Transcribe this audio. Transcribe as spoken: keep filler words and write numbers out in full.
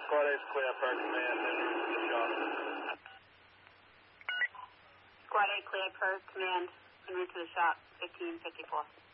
Squad eight clear per command, en route to the shop. Squad eight clear per command, en route to the shop, fifteen fifty-four.